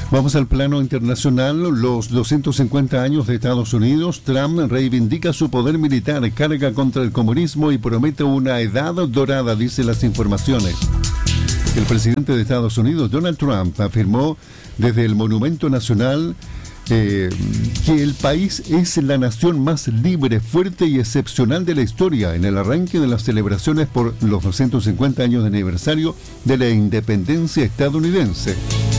Vamos al plano internacional. Los 250 años de Estados Unidos. Trump reivindica su poder militar, carga contra el comunismo y promete una edad dorada, dice las informaciones. El presidente de Estados Unidos, Donald Trump, afirmó desde el Monumento Nacional que el país es la nación más libre, fuerte y excepcional de la historia en el arranque de las celebraciones por los 250 años de aniversario de la independencia estadounidense.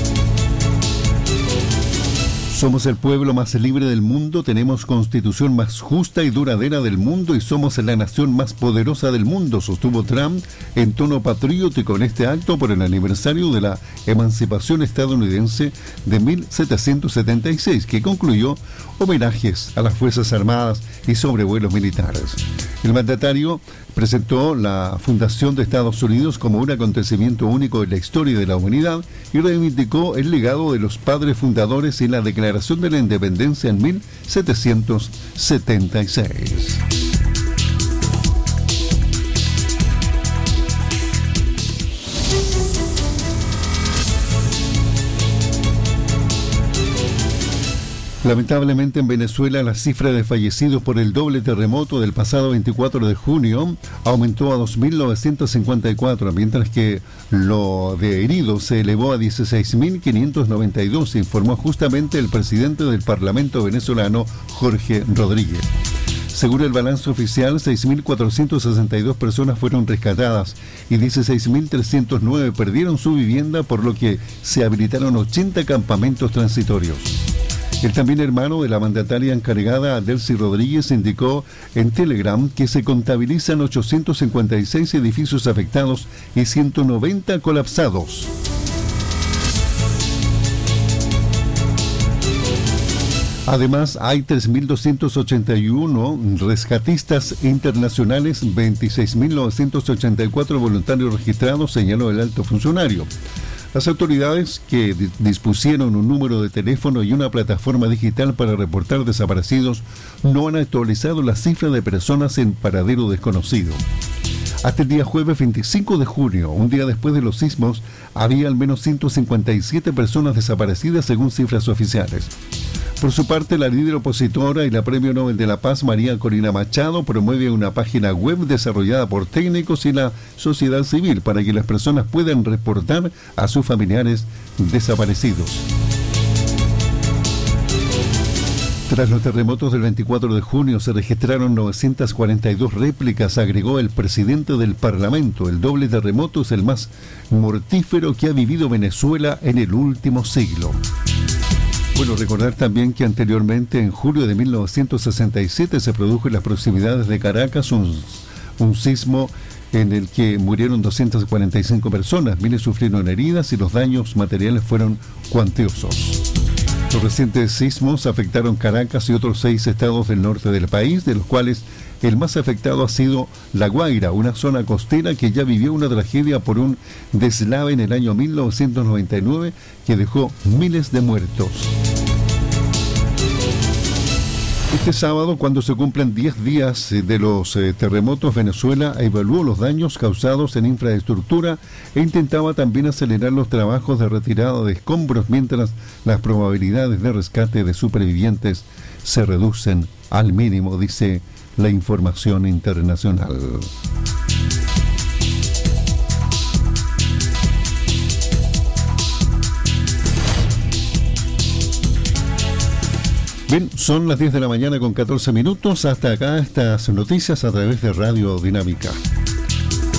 Somos el pueblo más libre del mundo, tenemos constitución más justa y duradera del mundo y somos la nación más poderosa del mundo, sostuvo Trump en tono patriótico en este acto por el aniversario de la emancipación estadounidense de 1776, que concluyó homenajes a las Fuerzas Armadas y sobrevuelos militares. El mandatario presentó la fundación de Estados Unidos como un acontecimiento único en la historia de la humanidad y reivindicó el legado de los padres fundadores y la declaración de la independencia en 1776. Lamentablemente en Venezuela la cifra de fallecidos por el doble terremoto del pasado 24 de junio aumentó a 2.954, mientras que lo de heridos se elevó a 16.592, informó justamente el presidente del Parlamento venezolano, Jorge Rodríguez. Según el balance oficial, 6.462 personas fueron rescatadas y 16.309 perdieron su vivienda, por lo que se habilitaron 80 campamentos transitorios. El también hermano de la mandataria encargada, Delcy Rodríguez, indicó en Telegram que se contabilizan 856 edificios afectados y 190 colapsados. Además, hay 3.281 rescatistas internacionales, 26.984 voluntarios registrados, señaló el alto funcionario. Las autoridades, que dispusieron un número de teléfono y una plataforma digital para reportar desaparecidos, no han actualizado la cifra de personas en paradero desconocido. Hasta el día jueves 25 de junio, un día después de los sismos, había al menos 157 personas desaparecidas según cifras oficiales. Por su parte, la líder opositora y la Premio Nobel de la Paz, María Corina Machado, promueve una página web desarrollada por técnicos y la sociedad civil para que las personas puedan reportar a sus familiares desaparecidos. Tras los terremotos del 24 de junio se registraron 942 réplicas, agregó el presidente del Parlamento. El doble terremoto es el más mortífero que ha vivido Venezuela en el último siglo. Bueno, recordar también que anteriormente, en julio de 1967, se produjo en las proximidades de Caracas un sismo en el que murieron 245 personas, miles sufrieron heridas y los daños materiales fueron cuantiosos. Los recientes sismos afectaron Caracas y otros 6 estados del norte del país, de los cuales el más afectado ha sido La Guaira, una zona costera que ya vivió una tragedia por un deslave en el año 1999 que dejó miles de muertos. Este sábado, cuando se cumplen 10 días de los terremotos, Venezuela evaluó los daños causados en infraestructura e intentaba también acelerar los trabajos de retirada de escombros, mientras las probabilidades de rescate de supervivientes se reducen al mínimo, dice la información internacional. Bien, son las 10 de la mañana con 14 minutos. Hasta acá estas noticias a través de Radio Dinámica.